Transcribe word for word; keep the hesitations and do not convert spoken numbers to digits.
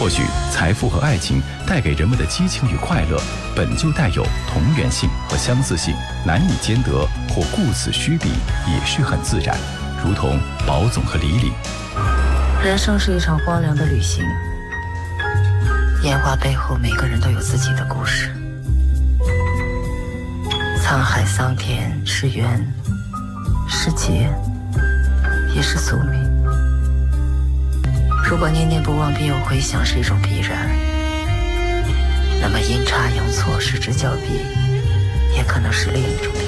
或许财富和爱情带给人们的激情与快乐，本就带有同源性和相似性，难以兼得或顾此虚彼，也是很自然。如同宝总和李李。 人生是一场荒凉的旅行，烟花背后每个人都有自己的故事。沧海桑田是缘，是劫，也是宿命。如果念念不忘必有回响是一种必然，那么阴差阳错失之交臂，也可能是另一种必然。